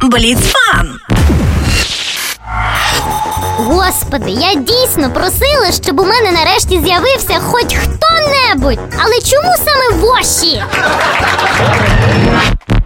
Бліц-фан! Господи, я дійсно просила, щоб у мене нарешті з'явився хоч хто-небудь. Але чому саме воші?